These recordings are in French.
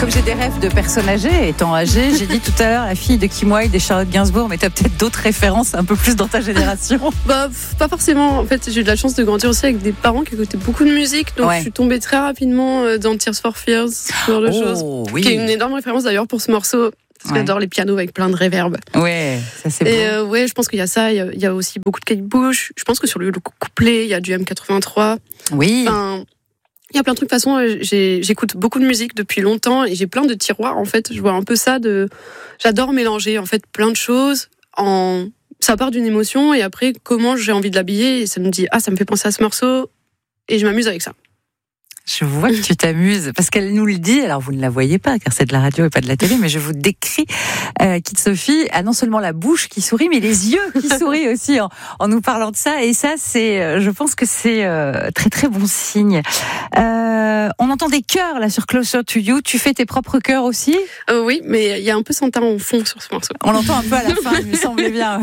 Comme j'ai des rêves de personnes âgées, étant âgée, j'ai dit tout à l'heure la fille de Kim Wilde et Charlotte Gainsbourg, mais tu as peut-être d'autres références un peu plus dans ta génération. Pas forcément. En fait, j'ai eu de la chance de grandir aussi avec des parents qui écoutaient beaucoup de musique, donc je suis tombée très rapidement dans Tears for Fears, ce genre de choses, qui est une énorme référence d'ailleurs pour ce morceau. Parce que j'adore les pianos avec plein de réverb. Ouais, ça c'est beau. Et je pense qu'il y a ça. Il y a aussi beaucoup de Kate Bush. Je pense que sur le couplet, il y a du M83. Oui. Il y a plein de trucs. De toute façon, j'écoute beaucoup de musique depuis longtemps et j'ai plein de tiroirs. En fait, je vois un peu ça. J'adore mélanger en fait plein de choses. Ça part d'une émotion et après comment j'ai envie de l'habiller. Et ça me dit ça me fait penser à ce morceau et je m'amuse avec ça. Je vois que tu t'amuses, parce qu'elle nous le dit, alors vous ne la voyez pas, car c'est de la radio et pas de la télé, mais je vous décris Kid Sophie a non seulement la bouche qui sourit, mais les yeux qui sourient aussi en nous parlant de ça, et ça, je pense que c'est très très bon signe. On entend des chœurs là sur Closer to You, tu fais tes propres chœurs aussi ? Oui, mais il y a un peu Santa en fond sur ce morceau. On l'entend un peu à la fin, il me semblait bien.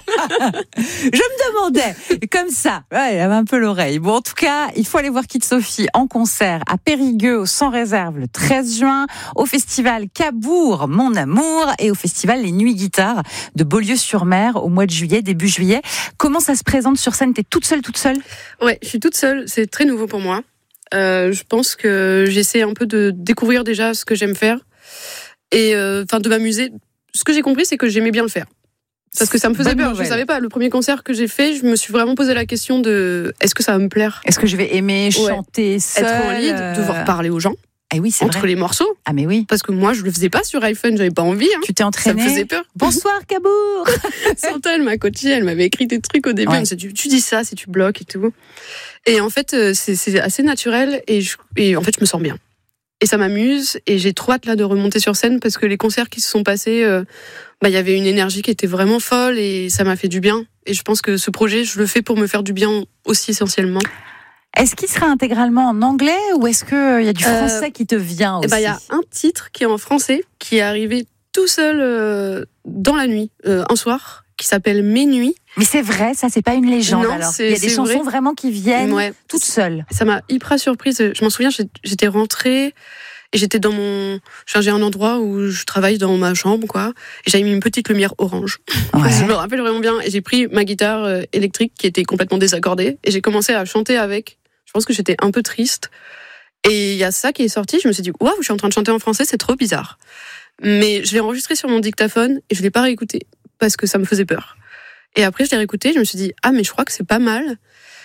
Je me demandais, comme ça, il avait un peu l'oreille. Bon, en tout cas, il faut aller voir Kid Sophie en concert à Périgueux, au Sans Réserve, le 13 juin, au festival Cabourg, Mon Amour, et au festival Les Nuits Guitare de Beaulieu-sur-Mer au mois de juillet, début juillet. Comment ça se présente sur scène ? T'es toute seule ? Ouais, je suis toute seule. C'est très nouveau pour moi. Je pense que j'essaie un peu de découvrir déjà ce que j'aime faire et de m'amuser. Ce que j'ai compris, c'est que j'aimais bien le faire. Parce que ça me faisait peur. Je savais pas. Le premier concert que j'ai fait, je me suis vraiment posé la question de est-ce que ça va me plaire ? Est-ce que je vais aimer chanter seule, être en lead, devoir parler aux gens oui, c'est entre vrai. les morceaux ? Ah mais oui. Parce que moi, je le faisais pas sur iPhone, j'avais pas envie. Tu t'es entraînée ? Ça me faisait peur. Bonsoir Cabourg. Chantal, ma coachée, elle m'avait écrit des trucs au début. Elle me disait tu dis ça si tu bloques et tout. Et en fait, c'est assez naturel et en fait, je me sens bien. Et ça m'amuse et j'ai trop hâte là de remonter sur scène parce que les concerts qui se sont passés, il y avait une énergie qui était vraiment folle et ça m'a fait du bien. Et je pense que ce projet, je le fais pour me faire du bien aussi essentiellement. Est-ce qu'il sera intégralement en anglais ou est-ce qu'il y a du français qui te vient aussi ? Il y a un titre qui est en français qui est arrivé tout seul dans la nuit, un soir, qui s'appelle Mes Nuits. Mais c'est vrai, ça c'est pas une légende. Non, alors. Il y a des chansons vraiment qui viennent toutes seules. Ça m'a hyper surprise. Je m'en souviens, j'étais rentrée et j'étais j'ai un endroit où je travaille dans ma chambre, quoi. Et j'avais mis une petite lumière orange. Ouais. Je me rappelle vraiment bien. Et j'ai pris ma guitare électrique qui était complètement désaccordée et j'ai commencé à chanter avec. Je pense que j'étais un peu triste. Et il y a ça qui est sorti. Je me suis dit, waouh, je suis en train de chanter en français, c'est trop bizarre. Mais je l'ai enregistré sur mon dictaphone et je l'ai pas réécouté parce que ça me faisait peur. Et après, je l'ai réécouté, je me suis dit, mais je crois que c'est pas mal.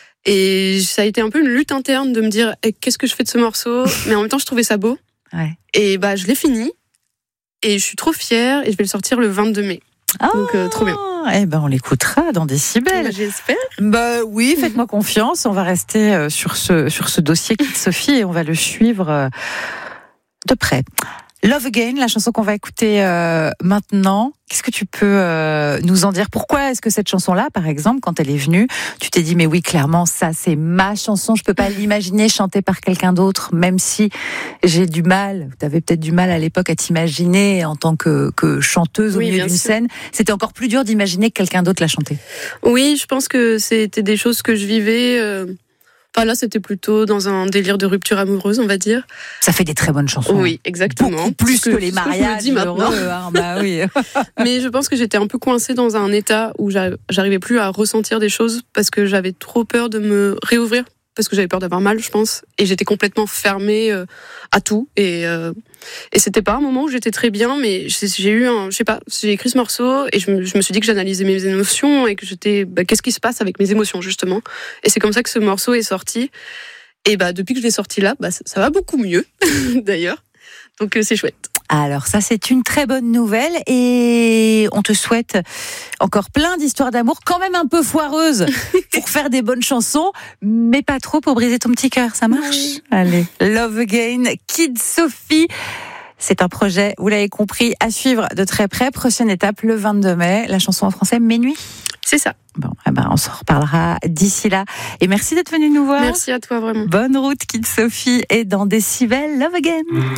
Et ça a été un peu une lutte interne de me dire, qu'est-ce que je fais de ce morceau ? Mais en même temps, je trouvais ça beau. Ouais. Et je l'ai fini. Et je suis trop fière. Et je vais le sortir le 22 mai. Donc, trop bien. On l'écoutera dans Décibel. J'espère. Oui, faites-moi confiance. On va rester sur ce dossier Kid Sophie et on va le suivre de près. Love Again, la chanson qu'on va écouter maintenant. Qu'est-ce que tu peux nous en dire ? Pourquoi est-ce que cette chanson-là, par exemple, quand elle est venue, tu t'es dit, mais oui, clairement, ça, c'est ma chanson, je peux pas l'imaginer chantée par quelqu'un d'autre, même si j'ai du mal, tu avais peut-être du mal à l'époque à t'imaginer en tant que chanteuse au milieu d'une scène. C'était encore plus dur d'imaginer que quelqu'un d'autre la chantait. Oui, je pense que c'était des choses que je vivais... là, c'était plutôt dans un délire de rupture amoureuse, on va dire. Ça fait des très bonnes chansons. Oui, exactement. Beaucoup plus que les mariages heureux. Oui. Mais je pense que j'étais un peu coincée dans un état où j'arrivais plus à ressentir des choses parce que j'avais trop peur de me réouvrir, parce que j'avais peur d'avoir mal, je pense. Et j'étais complètement fermée à tout. Et c'était pas un moment où j'étais très bien, mais j'ai écrit ce morceau et je me suis dit que j'analysais mes émotions et que qu'est-ce qui se passe avec mes émotions, justement. Et c'est comme ça que ce morceau est sorti. Et depuis que je l'ai sorti là, ça va beaucoup mieux, d'ailleurs. Donc c'est chouette. Alors ça, c'est une très bonne nouvelle et on te souhaite encore plein d'histoires d'amour, quand même un peu foireuses pour faire des bonnes chansons, mais pas trop pour briser ton petit cœur, ça marche ? Oui. Allez, Love Again, Kid Sophie. C'est un projet, vous l'avez compris, à suivre de très près. Prochaine étape, le 22 mai, la chanson en français, Mes Nuits. C'est ça. Bon, on s'en reparlera d'ici là. Et merci d'être venu nous voir. Merci à toi, vraiment. Bonne route, Kid Sophie, et dans Décibel, Love Again.